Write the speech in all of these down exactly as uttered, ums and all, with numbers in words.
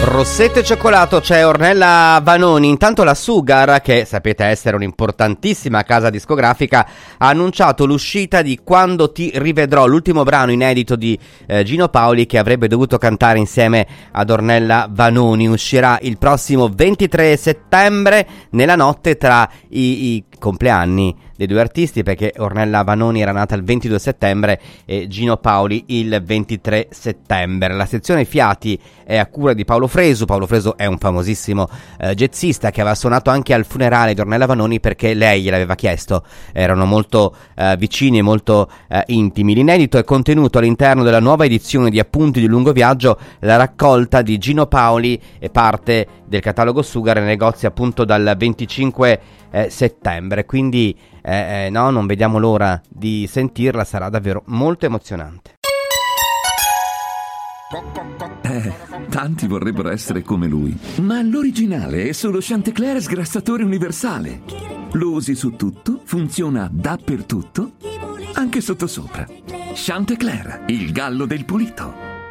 Rossetto e cioccolato, c'è Ornella Vanoni. Intanto la Sugar, che sapete essere un'importantissima casa discografica, ha annunciato l'uscita di Quando ti rivedrò, l'ultimo brano inedito di eh, Gino Paoli, che avrebbe dovuto cantare insieme ad Ornella Vanoni. Uscirà il prossimo ventitré settembre, nella notte tra i, i compleanni dei due artisti, perché Ornella Vanoni era nata il ventidue settembre e Gino Paoli il ventitré settembre. La sezione fiati è a cura di Paolo Fresu. Paolo Fresu è un famosissimo eh, jazzista che aveva suonato anche al funerale di Ornella Vanoni, perché lei gliel'aveva chiesto, erano molto eh, vicini e molto eh, intimi. L'inedito è contenuto all'interno della nuova edizione di Appunti di un lungo viaggio, la raccolta di Gino Paoli, e parte del catalogo Sugar, nei negozi appunto dal venticinque eh, settembre, quindi eh, eh, no, non vediamo l'ora di sentirla, sarà davvero molto emozionante. Eh, tanti vorrebbero essere come lui, ma l'originale è solo Chantecler sgrassatore universale. Lo usi su tutto, funziona dappertutto, anche sottosopra. Chantecler, il gallo del pulito.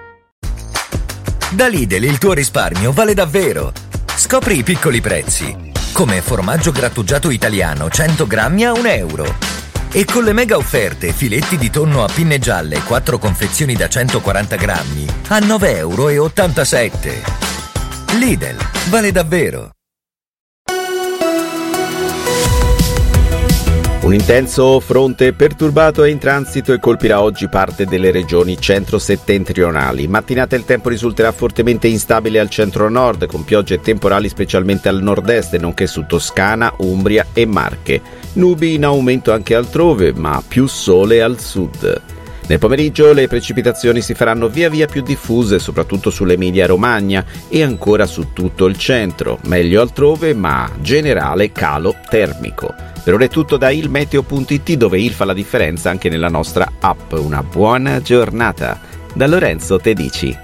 Da Lidl il tuo risparmio vale davvero. Scopri i piccoli prezzi, come formaggio grattugiato italiano cento grammi a un euro. E con le mega offerte filetti di tonno a pinne gialle quattro confezioni da centoquaranta grammi a nove euro e ottantasette. Lidl, vale davvero. Un intenso fronte perturbato è in transito e colpirà oggi parte delle regioni centro-settentrionali. Mattinata il tempo risulterà fortemente instabile al centro-nord, con piogge temporali specialmente al nord-est, nonché su Toscana, Umbria e Marche. Nubi in aumento anche altrove, ma più sole al sud. Nel pomeriggio le precipitazioni si faranno via via più diffuse, soprattutto sull'Emilia-Romagna e ancora su tutto il centro. Meglio altrove, ma generale calo termico. Per ora è tutto da ilmeteo punto it, dove il fa la differenza anche nella nostra app. Una buona giornata. Da Lorenzo Tedici.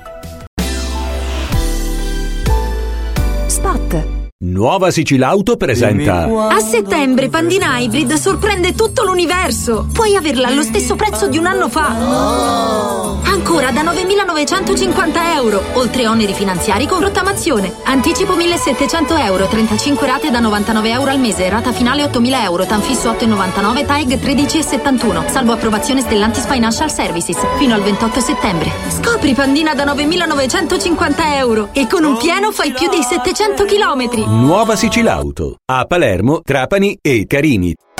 Spot. Nuova Sicilauto presenta. A settembre Pandina Hybrid sorprende tutto l'universo. Puoi averla allo stesso prezzo di un anno fa. Ancora da novemilanovecentocinquanta euro, oltre oneri finanziari con rottamazione. Anticipo millesettecento euro, trentacinque rate da novantanove euro al mese, rata finale ottomila euro, Tanfisso otto virgola novantanove, T A E G tredici virgola settantuno, salvo approvazione Stellantis Financial Services, fino al ventotto settembre. Scopri Pandina da novemilanovecentocinquanta euro e con un pieno fai più di settecento chilometri. Nuova Sicilauto a Palermo, Trapani e Carini.